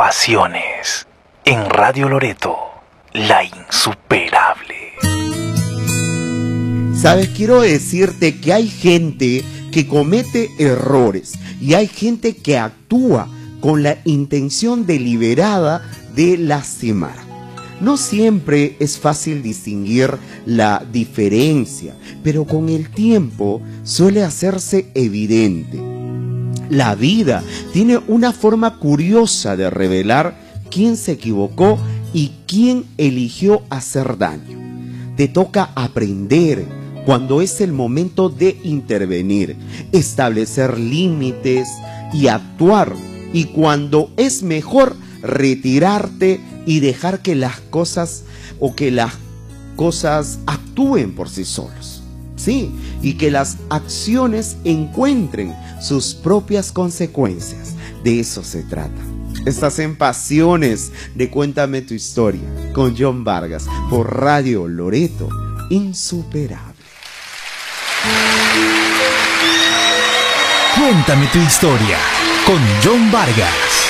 Pasiones en Radio Loreto, la insuperable. Sabes, quiero decirte que hay gente que comete errores y hay gente que actúa con la intención deliberada de lastimar. No siempre es fácil distinguir la diferencia, pero con el tiempo suele hacerse evidente. La vida tiene una forma curiosa de revelar quién se equivocó y quién eligió hacer daño. Te toca aprender cuando es el momento de intervenir, establecer límites y actuar, y cuando es mejor retirarte y dejar que las cosas actúen por sí solos. Sí, y que las acciones encuentren sus propias consecuencias. De eso se trata. Estás en Pasiones de Cuéntame tu Historia con John Vargas por Radio Loreto, insuperable. Cuéntame tu historia con John Vargas.